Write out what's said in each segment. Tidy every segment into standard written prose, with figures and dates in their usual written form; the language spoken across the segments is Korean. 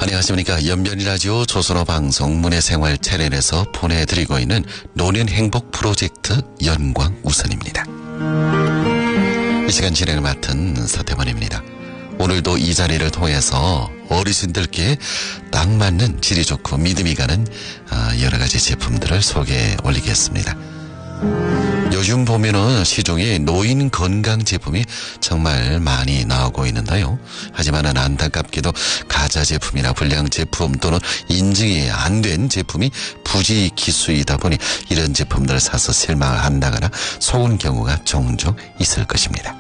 안녕하십니까. 연변이 라디오 조선어 방송 문해생활 채널에서 보내드리고 있는 노년 행복 프로젝트 연광우선입니다. 이 시간 진행을 맡은 서태원입니다. 오늘도 이 자리를 통해서 어르신들께 딱 맞는 질이 좋고 믿음이 가는 여러 가지 제품들을 소개해 올리겠습니다. 요즘 보면은 시중에 노인 건강 제품이 정말 많이 나오고 있는데요. 하지만은 안타깝게도 가짜 제품이나 불량 제품 또는 인증이 안 된 제품이 부지기수이다 보니 이런 제품들을 사서 실망을 한다거나 속은 경우가 종종 있을 것입니다.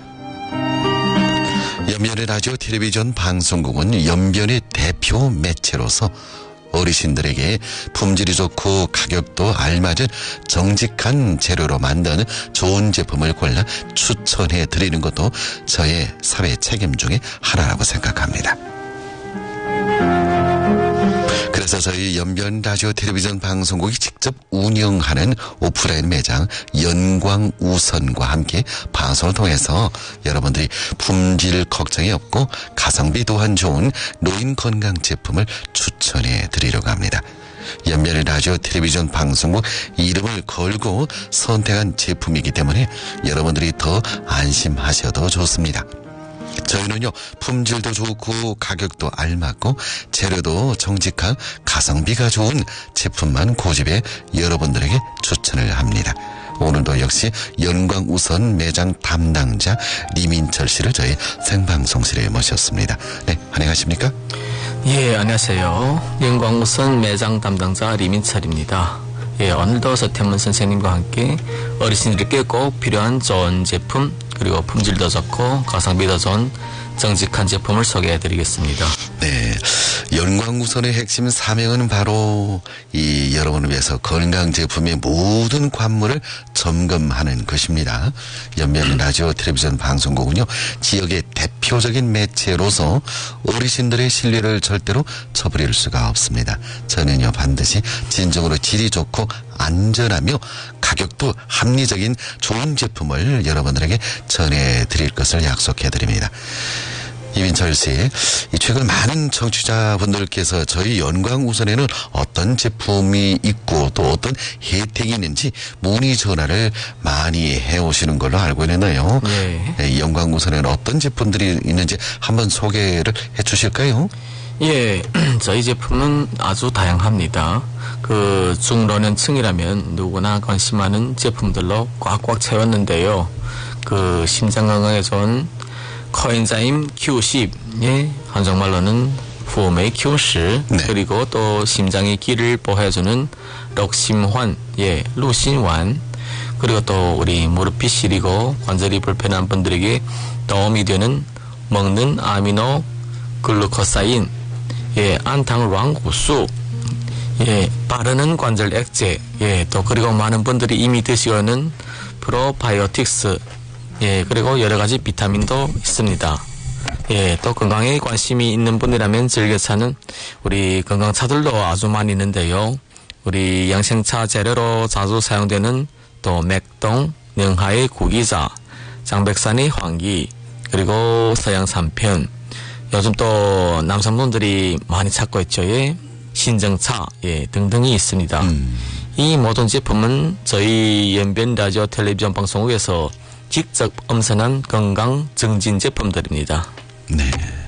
연변의 라디오 텔레비전 방송국은 연변의 대표 매체로서 어르신들에게 품질이 좋고 가격도 알맞은 정직한 재료로 만드는 좋은 제품을 골라 추천해 드리는 것도 저의 사회 책임 중에 하나라고 생각합니다. 그래서 저희 연변 라디오 텔레비전 방송국이 직접 운영하는 오프라인 매장 연광우선과 함께 방송을 통해서 여러분들이 품질 걱정이 없고 가성비 또한 좋은 노인 건강 제품을 추천해 드리려고 합니다. 연변의 라디오 텔레비전 방송국 이름을 걸고 선택한 제품이기 때문에 여러분들이 더 안심하셔도 좋습니다. 저희는요, 품질도 좋고 가격도 알맞고 재료도 정직한 가성비가 좋은 제품만 고집해 여러분들에게 추천을 합니다. 오늘도 역시 연광우선 매장 담당자 리민철 씨를 저희 생방송실에 모셨습니다. 네, 안녕하십니까? 예, 안녕하세요. 연광우선 매장 담당자 리민철입니다. 예, 오늘도 서태문 선생님과 함께 어르신들께 꼭 필요한 좋은 제품, 그리고 품질도 좋고 가성비도 좋은 정직한 제품을 소개해드리겠습니다. 네, 연광우선의 핵심 사명은 바로 이 여러분을 위해서 건강 제품의 모든 관물을 점검하는 것입니다. 연변 라디오 텔레비전 방송국은요, 지역의 대표적인 매체로서 어르신들의 신뢰를 절대로 저버릴 수가 없습니다. 저는요, 반드시 진정으로 질이 좋고 안전하며 가격도 합리적인 좋은 제품을 여러분들에게 전해드릴 것을 약속해드립니다. 이민철 씨, 최근 많은 청취자분들께서 저희 연광우선에는 어떤 제품이 있고 또 어떤 혜택이 있는지 문의 전화를 많이 해오시는 걸로 알고 있는데요. 네, 연광우선에는 어떤 제품들이 있는지 한번 소개를 해 주실까요? 예, 저희 제품은 아주 다양합니다. 그 중老年층이라면 누구나 관심하는 제품들로 꽉꽉 채웠는데요. 그 심장 건강에 좋은 코엔자임 Q10, 예, 한정말로는 후메이 Q10, 네. 그리고 또 심장의 기를 보호해주는 럭심환, 예, 루신환, 그리고 또 우리 무릎이 시리고 관절이 불편한 분들에게 도움이 되는 먹는 아미노 글루코사인, 예, 안탕랑구수, 예, 바르는 관절 액제, 예, 또 그리고 많은 분들이 이미 드시고 있는 프로바이오틱스, 예, 그리고 여러 가지 비타민도 있습니다. 예, 또 건강에 관심이 있는 분이라면 즐겨 사는 우리 건강차들도 아주 많이 있는데요. 우리 양생차 재료로 자주 사용되는 또 맥동, 능하의 구기자, 장백산의 황기, 그리고 서양 삼편, 요즘 또 남성분들이 많이 찾고 있죠. 예, 신정차, 예, 등등이 있습니다. 이 모든 제품은 저희 연변 라디오 텔레비전 방송국에서 직접 엄선한 건강 증진 제품들입니다. 네.